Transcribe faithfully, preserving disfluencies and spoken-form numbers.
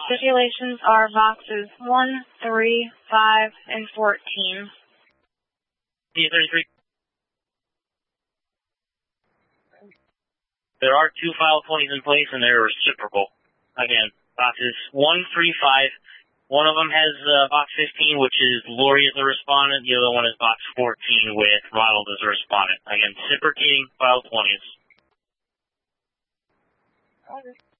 Stipulations are boxes one, three, five, and fourteen. D thirty-three. There are two file twenties in place, and they're reciprocal. Again, boxes one, three, five. One of them has uh, box fifteen, which is Lori as a respondent. The other one is box fourteen with Ronald as a respondent. Again, reciprocating file twenties. Okay.